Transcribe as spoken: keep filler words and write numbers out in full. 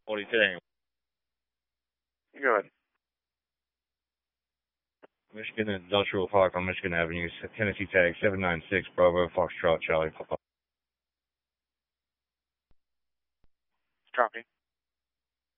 forty-two. Go ahead. Michigan Industrial Park on Michigan Avenue, Tennessee tag seven nine six Bravo Foxtrot Charlie Papa. Copy.